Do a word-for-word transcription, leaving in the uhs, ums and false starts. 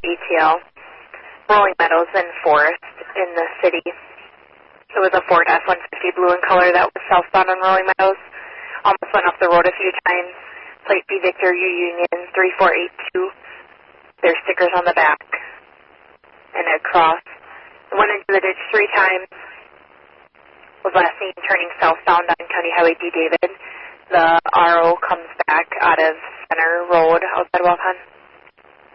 A T L, Rolling Meadows, and Forest in the city. It was a Ford F one fifty blue in color that was southbound on Rolling Meadows. Almost went off the road a few times. Plate B Victor U Union three four eight two. There's stickers on the back. And it crossed. It went into the ditch three times. Was last seen turning southbound on County Highway D. David. The R O comes back out of Center Road outside Waupun.